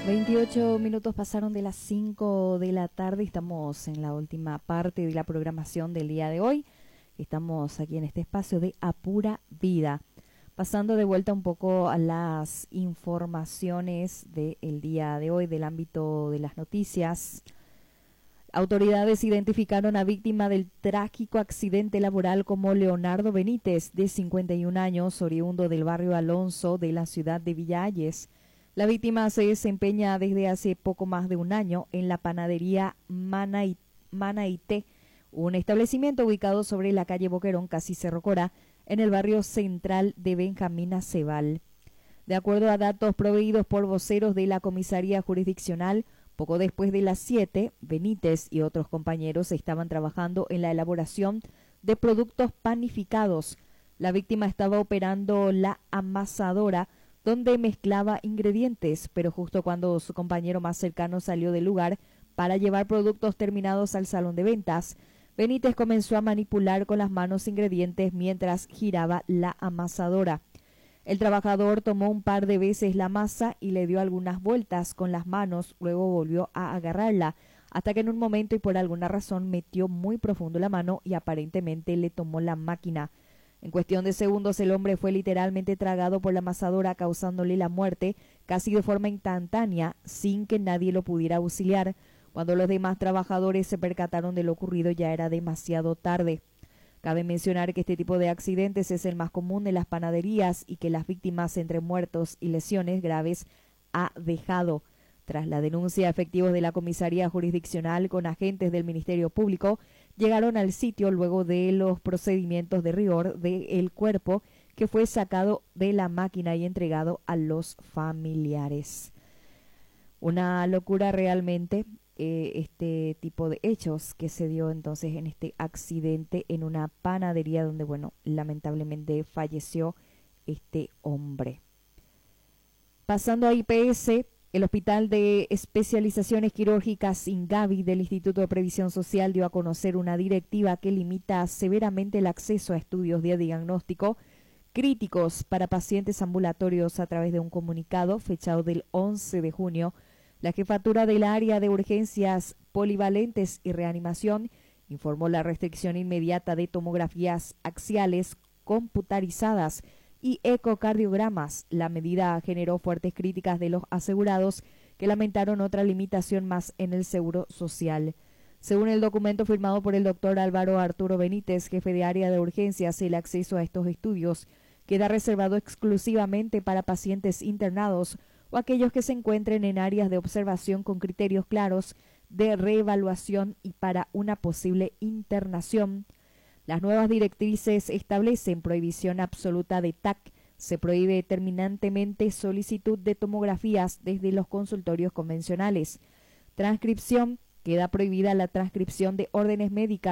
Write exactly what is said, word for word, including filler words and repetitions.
veintiocho minutos pasaron de las cinco de la tarde. Estamos en la última parte de la programación del día de hoy. Estamos aquí en este espacio de A Pura Vida. Pasando de vuelta un poco a las informaciones del día de hoy del ámbito de las noticias. Autoridades identificaron a víctima del trágico accidente laboral como Leonardo Benítez, de cincuenta y un años, oriundo del barrio Alonso de la ciudad de Villa Hayes. La víctima se desempeña desde hace poco más de un año en la panadería Manaité, un establecimiento ubicado sobre la calle Boquerón, casi Cerro Corá, en el barrio central de Benjamín Acebal. De acuerdo a datos proveídos por voceros de la comisaría jurisdiccional, poco después de las siete, Benítez y otros compañeros estaban trabajando en la elaboración de productos panificados. La víctima estaba operando la amasadora, donde mezclaba ingredientes, pero justo cuando su compañero más cercano salió del lugar para llevar productos terminados al salón de ventas, Benítez comenzó a manipular con las manos ingredientes mientras giraba la amasadora. El trabajador tomó un par de veces la masa y le dio algunas vueltas con las manos, luego volvió a agarrarla, hasta que en un momento y por alguna razón metió muy profundo la mano y aparentemente le tomó la máquina. En cuestión de segundos el hombre fue literalmente tragado por la amasadora, causándole la muerte casi de forma instantánea, sin que nadie lo pudiera auxiliar. Cuando los demás trabajadores se percataron de lo ocurrido, ya era demasiado tarde. Cabe mencionar que este tipo de accidentes es el más común en las panaderías y que las víctimas entre muertos y lesiones graves ha dejado. Tras la denuncia, efectivos de la comisaría jurisdiccional con agentes del Ministerio Público llegaron al sitio luego de los procedimientos de rigor del cuerpo, que fue sacado de la máquina y entregado a los familiares. Una locura realmente eh, este tipo de hechos que se dio entonces en este accidente en una panadería donde, bueno, lamentablemente falleció este hombre. Pasando a I P S, el Hospital de Especializaciones Quirúrgicas INGAVI del Instituto de Previsión Social dio a conocer una directiva que limita severamente el acceso a estudios de diagnóstico críticos para pacientes ambulatorios a través de un comunicado fechado del once de junio. La jefatura del área de urgencias polivalentes y reanimación informó la restricción inmediata de tomografías axiales computarizadas y ecocardiogramas. La medida generó fuertes críticas de los asegurados, que lamentaron otra limitación más en el seguro social. Según el documento firmado por el doctor Álvaro Arturo Benítez, jefe de área de urgencias, el acceso a estos estudios queda reservado exclusivamente para pacientes internados o aquellos que se encuentren en áreas de observación con criterios claros de reevaluación y para una posible internación. Las nuevas directrices establecen prohibición absoluta de T A C. Se prohíbe terminantemente solicitud de tomografías desde los consultorios convencionales. Transcripción. Queda prohibida la transcripción de órdenes médicas